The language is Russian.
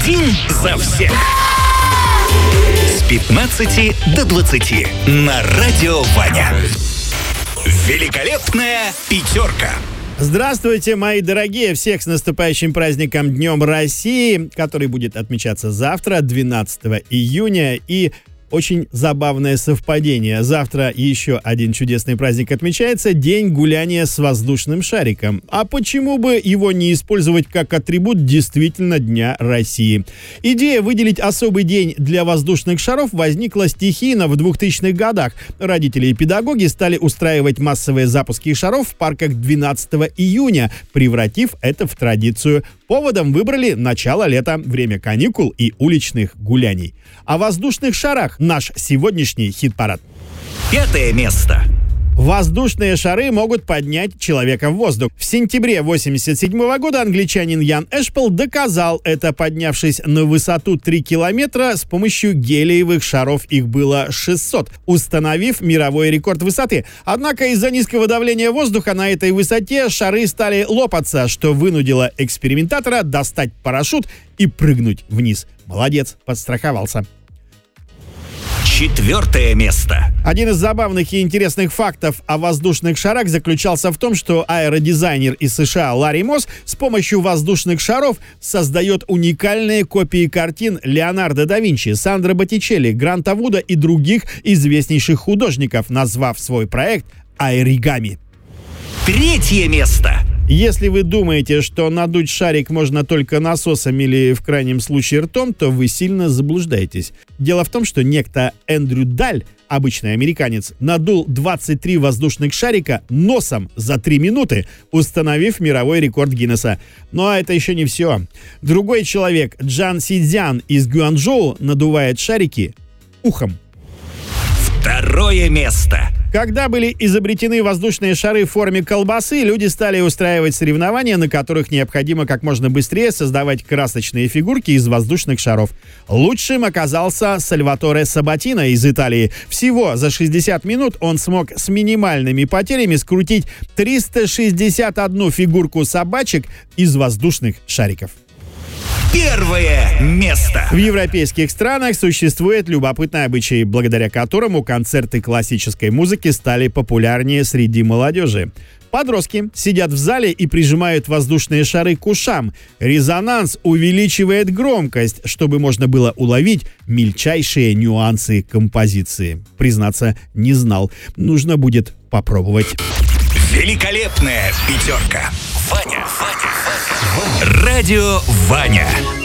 Один за всех. С 15 до 20 на Радио Ваня. Великолепная пятерка. Здравствуйте, мои дорогие! Всех с наступающим праздником Днем России, который будет отмечаться завтра, 12 июня. И очень забавное совпадение. Завтра еще один чудесный праздник отмечается — День гуляния с воздушным шариком. А почему бы его не использовать как атрибут действительно Дня России? Идея выделить особый день для воздушных шаров возникла стихийно в 2000-х годах. Родители и педагоги стали устраивать массовые запуски шаров в парках 12 июня, превратив это в традицию. Поводом выбрали начало лета, время каникул и уличных гуляний. О воздушных шарах наш сегодняшний хит-парад. 5 место. Воздушные шары могут поднять человека в воздух. В сентябре 1987 года англичанин Ян Эшпел доказал это, поднявшись на высоту 3 километра с помощью гелиевых шаров. Их было 600, установив мировой рекорд высоты. Однако из-за низкого давления воздуха на этой высоте шары стали лопаться, что вынудило экспериментатора достать парашют и прыгнуть вниз. Молодец, подстраховался. 4 место. Один из забавных и интересных фактов о воздушных шарах заключался в том, что аэродизайнер из США Ларри Мосс с помощью воздушных шаров создает уникальные копии картин Леонардо да Винчи, Сандро Боттичелли, Гранта Вуда и других известнейших художников, назвав свой проект «Аэригами». 3 место. Если вы думаете, что надуть шарик можно только насосом или, в крайнем случае, ртом, то вы сильно заблуждаетесь. Дело в том, что некто Эндрю Даль, обычный американец, надул 23 воздушных шарика носом за 3 минуты, установив мировой рекорд Гиннесса. Но это еще не все. Другой человек, Джан Сидзян из Гуанчжоу, надувает шарики ухом. 2 место. Когда были изобретены воздушные шары в форме колбасы, люди стали устраивать соревнования, на которых необходимо как можно быстрее создавать красочные фигурки из воздушных шаров. Лучшим оказался Сальваторе Сабатино из Италии. Всего за 60 минут он смог с минимальными потерями скрутить 361 фигурку собачек из воздушных шариков. 1 место. В европейских странах существует любопытный обычай, благодаря которому концерты классической музыки стали популярнее среди молодежи. Подростки сидят в зале и прижимают воздушные шары к ушам. Резонанс увеличивает громкость, чтобы можно было уловить мельчайшие нюансы композиции. Признаться, не знал. Нужно будет попробовать. Великолепная пятерка. Ваня. Радио Ваня.